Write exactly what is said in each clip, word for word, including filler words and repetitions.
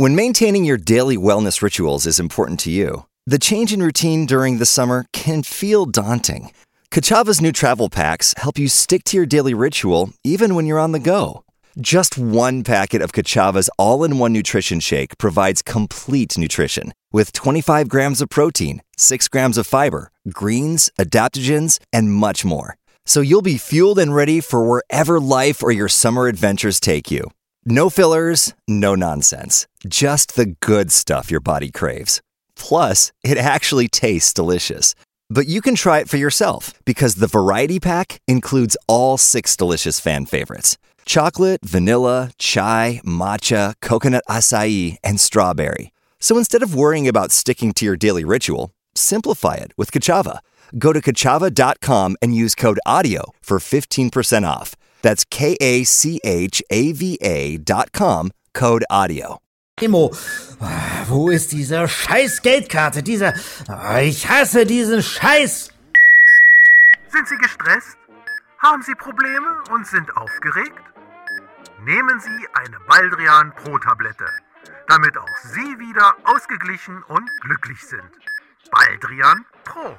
When maintaining your daily wellness rituals is important to you, the change in routine during the summer can feel daunting. Kachava's new travel packs help you stick to your daily ritual even when you're on the go. Just one packet of Kachava's all-in-one nutrition shake provides complete nutrition with twenty-five grams of protein, six grams of fiber, greens, adaptogens, and much more. So you'll be fueled and ready for wherever life or your summer adventures take you. No fillers, no nonsense. Just the good stuff your body craves. Plus, it actually tastes delicious. But you can try it for yourself because the variety pack includes all six delicious fan favorites. Chocolate, vanilla, chai, matcha, coconut acai, and strawberry. So instead of worrying about sticking to your daily ritual, simplify it with Kachava. Go to kachava dot com and use code AUDIO for fifteen percent off. That's K A C H A V A dot com, code AUDIO. Emo, wo ist diese scheiß Geldkarte? Dieser, ich hasse diesen Scheiß. Sind Sie gestresst? Haben Sie Probleme und sind aufgeregt? Nehmen Sie eine Baldrian Pro-Tablette, damit auch Sie wieder ausgeglichen und glücklich sind. Baldrian Pro.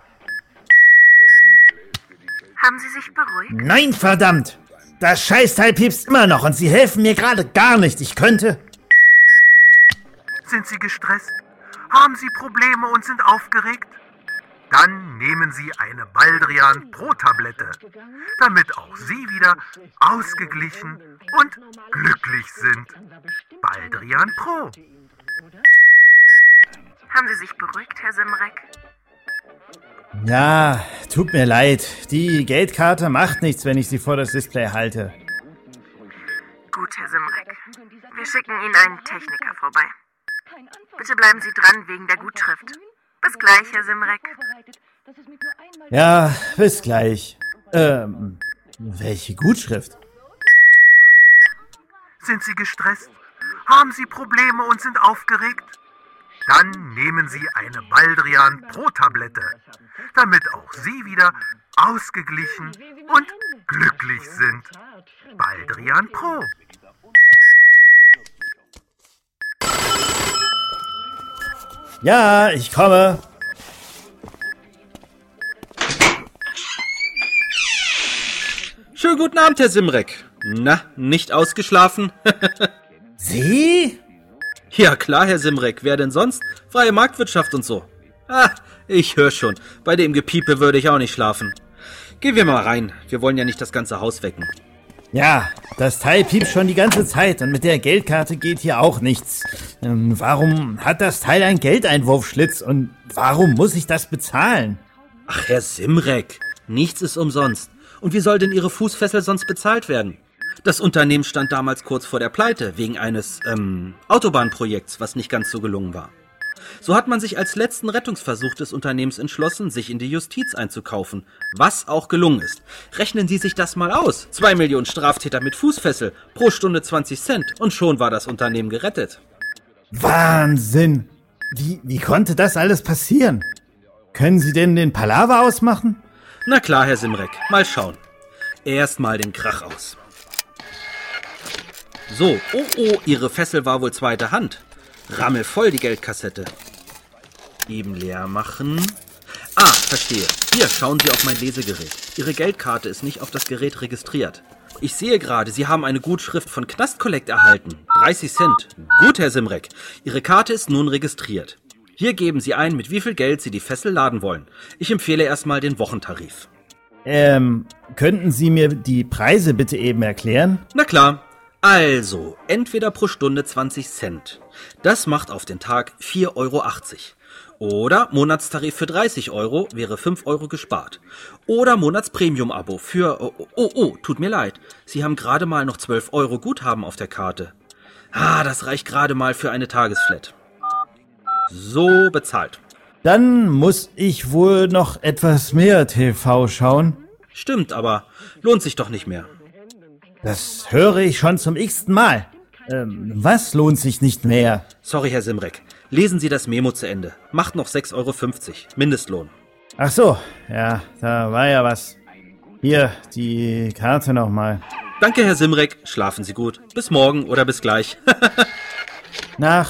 Haben Sie sich beruhigt? Nein, verdammt! Das Scheißteil piepst immer noch und Sie helfen mir gerade gar nicht. Ich könnte... Sind Sie gestresst? Haben Sie Probleme und sind aufgeregt? Dann nehmen Sie eine Baldrian Pro-Tablette, damit auch Sie wieder ausgeglichen und glücklich sind. Baldrian Pro. Haben Sie sich beruhigt, Herr Simrek? Ja, tut mir leid. Die Geldkarte macht nichts, wenn ich sie vor das Display halte. Gut, Herr Simrek. Wir schicken Ihnen einen Techniker vorbei. Bitte bleiben Sie dran wegen der Gutschrift. Bis gleich, Herr Simrek. Ja, bis gleich. Ähm, welche Gutschrift? Sind Sie gestresst? Haben Sie Probleme und sind aufgeregt? Dann nehmen Sie eine Baldrian Pro-Tablette, damit auch Sie wieder ausgeglichen und glücklich sind. Baldrian Pro. Ja, ich komme. Schönen guten Abend, Herr Simrek. Na, nicht ausgeschlafen? Sie? Ja klar, Herr Simrek. Wer denn sonst? Freie Marktwirtschaft und so. Ah, ich höre schon. Bei dem Gepiepe würde ich auch nicht schlafen. Gehen wir mal rein. Wir wollen ja nicht das ganze Haus wecken. Ja, das Teil piept schon die ganze Zeit und mit der Geldkarte geht hier auch nichts. Ähm, warum hat das Teil einen Geldeinwurfschlitz und warum muss ich das bezahlen? Ach, Herr Simrek, nichts ist umsonst. Und wie soll denn Ihre Fußfessel sonst bezahlt werden? Das Unternehmen stand damals kurz vor der Pleite, wegen eines, ähm, Autobahnprojekts, was nicht ganz so gelungen war. So hat man sich als letzten Rettungsversuch des Unternehmens entschlossen, sich in die Justiz einzukaufen, was auch gelungen ist. Rechnen Sie sich das mal aus. Zwei Millionen Straftäter mit Fußfessel, pro Stunde zwanzig Cent und schon war das Unternehmen gerettet. Wahnsinn! Wie, wie konnte das alles passieren? Können Sie denn den Palaver ausmachen? Na klar, Herr Simrek, mal schauen. Erst mal den Krach aus. So, oh oh, Ihre Fessel war wohl zweite Hand. Rammelvoll die Geldkassette. Eben leer machen. Ah, verstehe. Hier, schauen Sie auf mein Lesegerät. Ihre Geldkarte ist nicht auf das Gerät registriert. Ich sehe gerade, Sie haben eine Gutschrift von Knastkollekt erhalten. dreißig Cent. Gut, Herr Simrek. Ihre Karte ist nun registriert. Hier geben Sie ein, mit wie viel Geld Sie die Fessel laden wollen. Ich empfehle erstmal den Wochentarif. Ähm, könnten Sie mir die Preise bitte eben erklären? Na klar. Also, entweder pro Stunde zwanzig Cent. Das macht auf den Tag vier Euro achtzig. Oder Monatstarif für dreißig Euro wäre fünf Euro gespart. Oder Monatspremium-Abo für... Oh, oh, oh, tut mir leid. Sie haben gerade mal noch zwölf Euro Guthaben auf der Karte. Ah, das reicht gerade mal für eine Tagesflat. So bezahlt. Dann muss ich wohl noch etwas mehr T V schauen. Stimmt, aber lohnt sich doch nicht mehr. Das höre ich schon zum x-ten Mal. Ähm, was lohnt sich nicht mehr? Sorry, Herr Simrek. Lesen Sie das Memo zu Ende. Macht noch sechs Euro fünfzig. Mindestlohn. Ach so, ja, da war ja was. Hier, die Karte nochmal. Danke, Herr Simrek. Schlafen Sie gut. Bis morgen oder bis gleich. Nach